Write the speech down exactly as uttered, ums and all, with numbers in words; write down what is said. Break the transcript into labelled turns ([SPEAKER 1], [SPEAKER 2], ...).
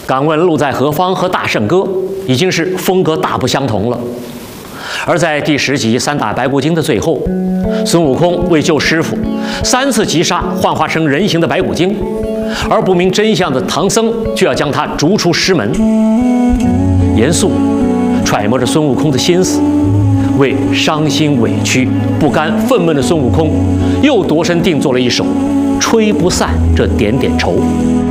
[SPEAKER 1] 敢问路在何方和大圣歌已经是风格大不相同了。而在第十集三打白骨精的最后，孙悟空为救师傅，三次击杀幻化成人形的白骨精，而不明真相的唐僧却要将他逐出师门。严肃揣摩着孙悟空的心思，为伤心委屈、不甘愤懑的孙悟空，又度身定做了一首《吹不散这点点愁》。